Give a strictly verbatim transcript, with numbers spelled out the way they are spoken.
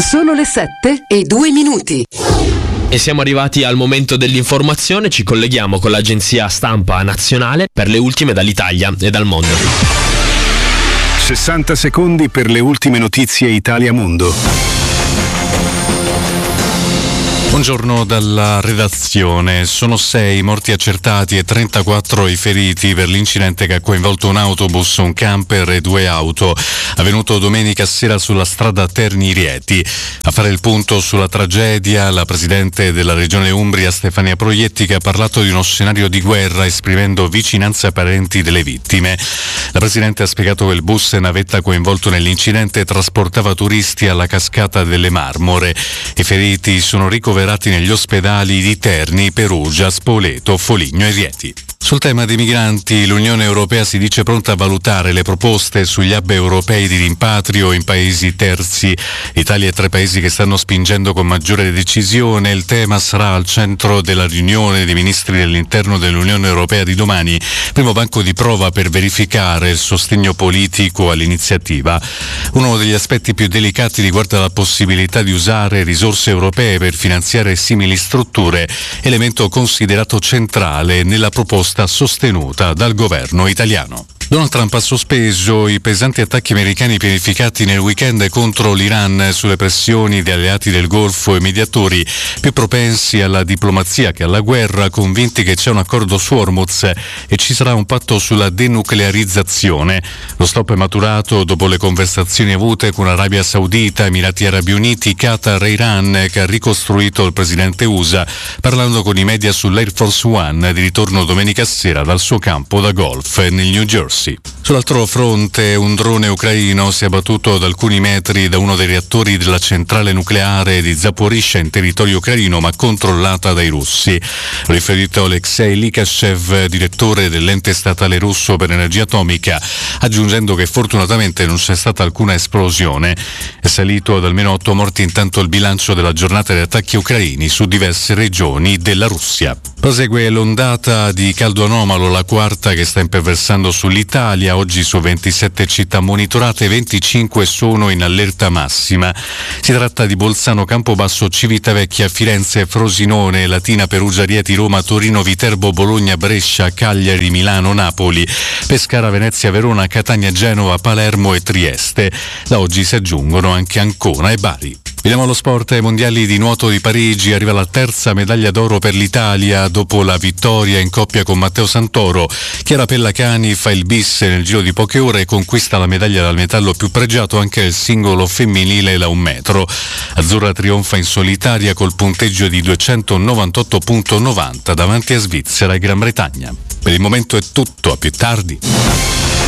Sono le sette e due minuti. E siamo arrivati al momento dell'informazione, ci colleghiamo con l'agenzia stampa nazionale per le ultime dall'Italia e dal mondo. sessanta secondi per le ultime notizie Italia-Mondo. Buongiorno dalla redazione. Sono sei morti accertati e trentaquattro i feriti per l'incidente che ha coinvolto un autobus, un camper e due auto, avvenuto domenica sera sulla strada Terni-Rieti. A fare il punto sulla tragedia, la presidente della regione Umbria, Stefania Proietti, che ha parlato di uno scenario di guerra esprimendo vicinanza ai parenti delle vittime. La presidente ha spiegato che il bus navetta coinvolto nell'incidente trasportava turisti alla cascata delle Marmore. I feriti sono ricoverati negli ospedali di Terni, Perugia, Spoleto, Foligno e Rieti. Sul tema dei migranti, l'Unione Europea si dice pronta a valutare le proposte sugli hub europei di rimpatrio in paesi terzi. Italia è tra i paesi che stanno spingendo con maggiore decisione. Il tema sarà al centro della riunione dei ministri dell'interno dell'Unione Europea di domani, primo banco di prova per verificare il sostegno politico all'iniziativa. Uno degli aspetti più delicati riguarda la possibilità di usare risorse europee per finanziare simili strutture, elemento considerato centrale nella proposta sostenuta dal governo italiano. Donald Trump ha sospeso i pesanti attacchi americani pianificati nel weekend contro l'Iran sulle pressioni di alleati del Golfo e mediatori più propensi alla diplomazia che alla guerra, convinti che c'è un accordo su Hormuz e ci sarà un patto sulla denuclearizzazione. Lo stop è maturato dopo le conversazioni avute con Arabia Saudita, Emirati Arabi Uniti, Qatar e Iran, che ha ricostruito il presidente U S A parlando con i media sull'Air Force One di ritorno domenica sera dal suo campo da golf nel New Jersey. Sull'altro fronte, un drone ucraino si è abbattuto ad alcuni metri da uno dei reattori della centrale nucleare di Zaporizhzhia in territorio ucraino, ma controllata dai russi. Lo riferito Alexei Likashev, direttore dell'ente statale russo per energia atomica, aggiungendo che fortunatamente non c'è stata alcuna esplosione. È salito ad almeno otto morti intanto il bilancio della giornata di attacchi ucraini su diverse regioni della Russia. Prosegue l'ondata di caldo anomalo, la quarta che sta imperversando sull'Italia. Oggi su ventisette città monitorate, venticinque sono in allerta massima. Si tratta di Bolzano, Campobasso, Civitavecchia, Firenze, Frosinone, Latina, Perugia, Rieti, Roma, Torino, Viterbo, Bologna, Brescia, Cagliari, Milano, Napoli, Pescara, Venezia, Verona, Catania, Genova, Palermo e Trieste. Da oggi si aggiungono anche Ancona e Bari. Vediamo lo sport. Ai mondiali di nuoto di Parigi arriva la terza medaglia d'oro per l'Italia dopo la vittoria in coppia con Matteo Santoro. Chiara Pellacani fa il bis nel giro di poche ore e conquista la medaglia dal metallo più pregiato anche nel singolo femminile da un metro. Azzurra trionfa in solitaria col punteggio di duecentonovantotto virgola novanta davanti a Svizzera e Gran Bretagna. Per il momento è tutto, a più tardi.